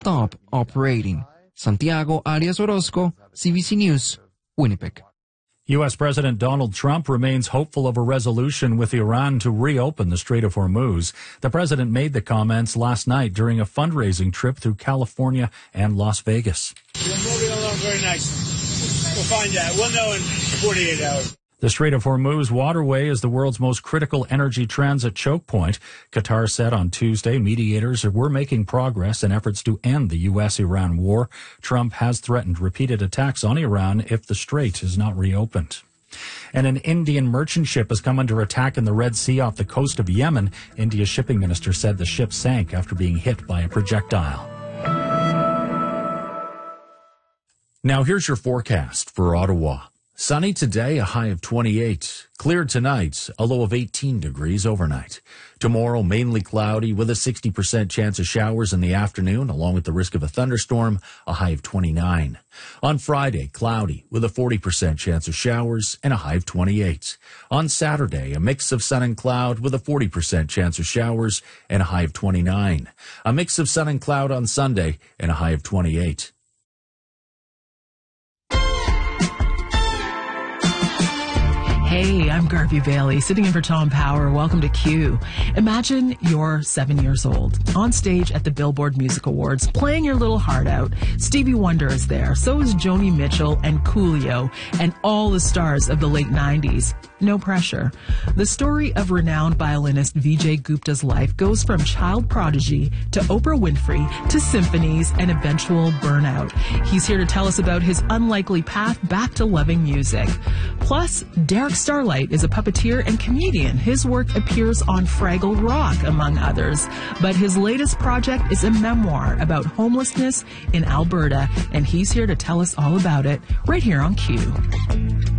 stop operating. Santiago Arias Orozco, CBC News, Winnipeg. U.S. President Donald Trump remains hopeful of a resolution with Iran to reopen the Strait of Hormuz. The president made the comments last night during a fundraising trip through California and Las Vegas. We're moving along very nicely. We'll find out. We'll know in 48 hours. The Strait of Hormuz waterway is the world's most critical energy transit choke point. Qatar said on Tuesday mediators were making progress in efforts to end the U.S.-Iran war. Trump has threatened repeated attacks on Iran if the strait is not reopened. And an Indian merchant ship has come under attack in the Red Sea off the coast of Yemen. India's shipping minister said the ship sank after being hit by a projectile. Now here's your forecast for Ottawa. Sunny today, a high of 28. Clear tonight, a low of 18 degrees overnight. Tomorrow, mainly cloudy with a 60% chance of showers in the afternoon, along with the risk of a thunderstorm, a high of 29. On Friday, cloudy with a 40% chance of showers and a high of 28. On Saturday, a mix of sun and cloud with a 40% chance of showers and a high of 29. A mix of sun and cloud on Sunday and a high of 28. Hey, I'm Garvey Bailey, sitting in for Tom Power. Welcome to Q. Imagine you're 7 years old, on stage at the Billboard Music Awards, playing your little heart out. Stevie Wonder is there, so is Joni Mitchell and Coolio, and all the stars of the late 90s. No pressure. The story of renowned violinist Vijay Gupta's life goes from child prodigy to Oprah Winfrey to symphonies and eventual burnout. He's here to tell us about his unlikely path back to loving music. Plus, Derek Starlight is a puppeteer and comedian. His work appears on Fraggle Rock, among others. But his latest project is a memoir about homelessness in Alberta, and he's here to tell us all about it right here on Q.